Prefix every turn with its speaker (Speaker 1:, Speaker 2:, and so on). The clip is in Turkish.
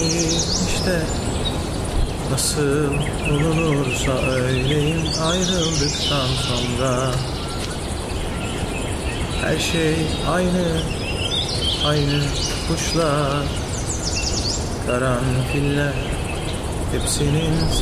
Speaker 1: işte nasıl bulunursa öyleyim ayrıldıktan sonra. Her şey aynı, aynı kuşlar, karanfiller, hepsinin